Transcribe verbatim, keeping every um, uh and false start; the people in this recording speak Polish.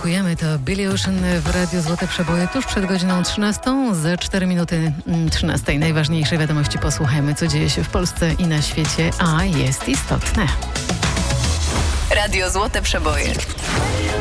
dziękujemy. To Billy Ocean w Radiu Złote Przeboje tuż przed godziną trzynastą. Za cztery minuty trzynastej. Najważniejsze wiadomości posłuchajmy, co dzieje się w Polsce i na świecie, a jest istotne. Radio Złote Przeboje.